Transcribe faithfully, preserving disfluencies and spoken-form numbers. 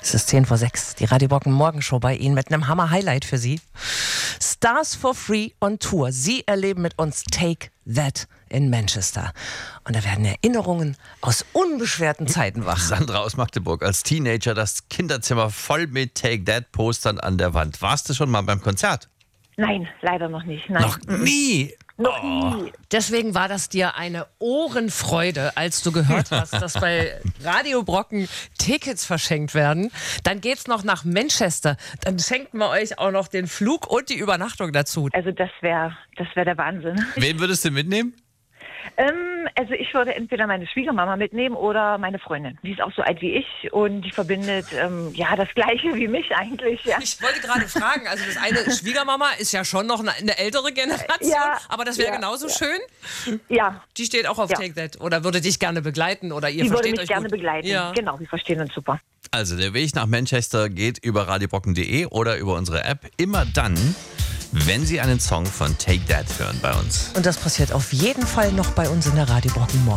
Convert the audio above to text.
Es ist zehn vor sechs, die Radio Brocken Morgenshow bei Ihnen mit einem Hammer-Highlight für Sie. Stars for Free on Tour. Sie erleben mit uns Take That in Manchester. Und da werden Erinnerungen aus unbeschwerten Zeiten wach. Sandra aus Magdeburg, als Teenager das Kinderzimmer voll mit Take That Postern an der Wand. Warst du schon mal beim Konzert? Nein, leider noch nicht. Nein. Noch nie? Noch Oh. nie. Deswegen war das dir eine Ohrenfreude, als du gehört hast, dass bei Radio Brocken Tickets verschenkt werden. Dann geht's noch nach Manchester. Dann schenken wir euch auch noch den Flug und die Übernachtung dazu. Also das wäre das wär der Wahnsinn. Wen würdest du mitnehmen? Ähm, also ich würde entweder meine Schwiegermama mitnehmen oder meine Freundin. Die ist auch so alt wie ich und die verbindet ähm, ja das Gleiche wie mich eigentlich. Ja. Ich wollte gerade fragen, also das eine Schwiegermama ist ja schon noch eine, eine ältere Generation, Ja, aber das wäre ja, genauso ja. schön. Ja, Die steht auch auf Ja. Take That oder würde dich gerne begleiten oder ihr die würde versteht mich euch gerne gut. begleiten. Ja. Genau, wir verstehen uns super. Also der Weg nach Manchester geht über radiobrocken punkt de oder über unsere App. Immer dann, wenn Sie einen Song von Take That hören bei uns. Und das passiert auf jeden Fall noch bei uns in der Radio Brocken Morgen.